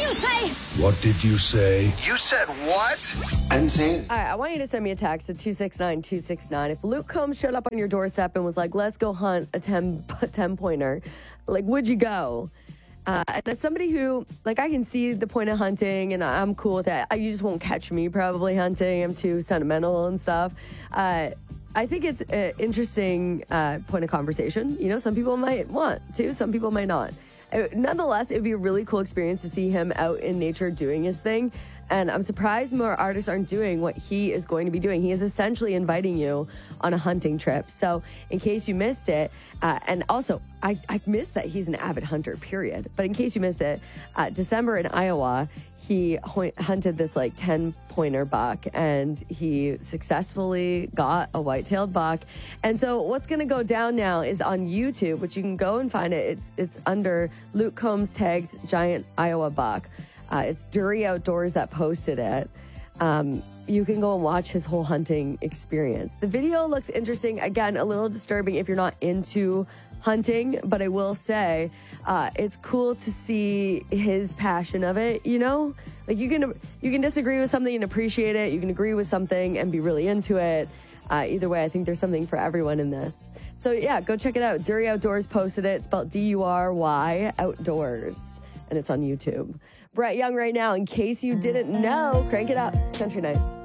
you say? What did you say? You said what? I didn't say it. All right, I want you to send me a text at 269-269. If Luke Combs showed up on your doorstep and was like, let's go hunt a 10-pointer, like, would you go? And as somebody who, like, I can see the point of hunting, and I'm cool with that. You just won't catch me probably hunting. I'm too sentimental and stuff. I think it's an interesting point of conversation. You know, some people might want to, some people might not. Nonetheless, it would be a really cool experience to see him out in nature doing his thing. And I'm surprised more artists aren't doing what he is going to be doing. He is essentially inviting you on a hunting trip. So in case you missed it, and also I missed that he's an avid hunter, period. But in case you missed it, December in Iowa, he hunted this like 10-pointer buck, and he successfully got a white-tailed buck. And so what's going to go down now is on YouTube, which you can go and find it. It's under Luke Combs tags giant Iowa buck. It's Dury Outdoors that posted it. You can go and watch his whole hunting experience. The video looks interesting. Again, a little disturbing if you're not into hunting, but I will say it's cool to see his passion of it, you know? Like you can disagree with something and appreciate it. You can agree with something and be really into it. Either way, I think there's something for everyone in this. So yeah, go check it out. Dury Outdoors posted it. It's spelled D-U-R-Y Outdoors, and it's on YouTube. Brett Young right now, in case you didn't know. Crank it up. It's Country Nights.